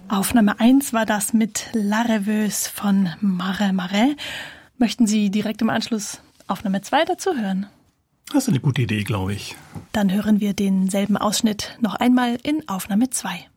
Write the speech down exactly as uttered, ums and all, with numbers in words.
Aufnahme eins war das mit La Rêveuse von Marais Marais. Möchten Sie direkt im Anschluss Aufnahme zwei dazu hören? Das ist eine gute Idee, glaube ich. Dann hören wir denselben Ausschnitt noch einmal in Aufnahme zwei.